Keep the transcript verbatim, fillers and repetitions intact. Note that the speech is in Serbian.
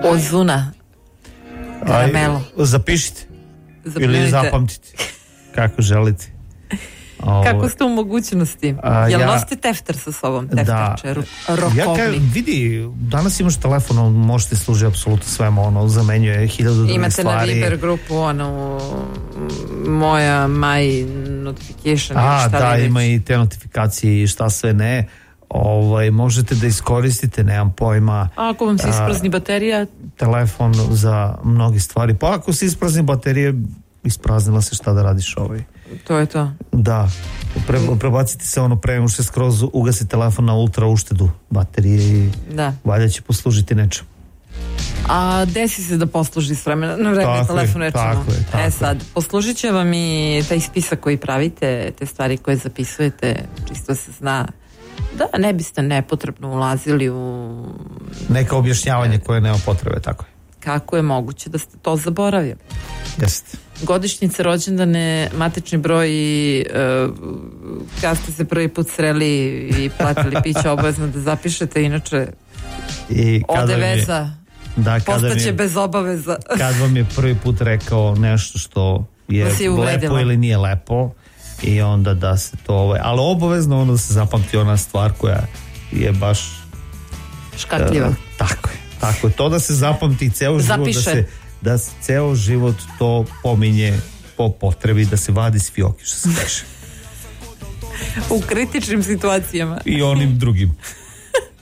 Ozuna. Karamelo. Aj, zapišite. Zapljujte. Ili zapamtite. Kako želite. Ovo. Kako ste u mogućnosti? A, Jel ja, nosite tefter sa sobom? Tefter, da. Ro, rokovni. Ja kaj, vidi, danas imaš telefon, on možete služi apsolutno svemu, ono zamenjuje hiljadu drugih Imate stvari. Imate na Viber grupu, ono, moja my notification. A, šta da, li ima već. i te notifikacije i šta sve ne. Ovaj, možete da iskoristite, nemam pojma. A ako vam se isprazni baterija? Telefon za mnogi stvari. Pa ako se isprazni baterije, ispraznila se, šta da radiš ovaj. To je to. Da. Pre, prebaciti se ono pre nego što skroz ugasi telefon na ultra uštedu baterije i da. Valjda će poslužiti nečem. A desi se da posluži s vremena na vreme telefon rečemo. Tako je, tako e sad, poslužit će vam i taj spisak koji pravite, te stvari koje zapisujete, čisto se zna. Da, ne biste nepotrebno ulazili u... Neka objašnjavanje koje nema potrebe, tako je. Kako je moguće da ste to zaboravili? Jeste. Godišnjice, rođendane, matični broj i uh, kad ste se prvi put sreli i platili piće, obavezno da zapišete, inače I ode veza, da, postaće je, bez obaveza. Kad vam je prvi put rekao nešto što je lepo ili nije lepo i onda da se to, ovaj, ali obavezno onda se zapamti ona stvar koja je baš škakljiva. Uh, tako je. Tako je, to da se zapamti ceo život, da se, da se ceo život to pominje po potrebi, da se vadi s fioke, što se kaže. U kritičnim situacijama. I onim drugim.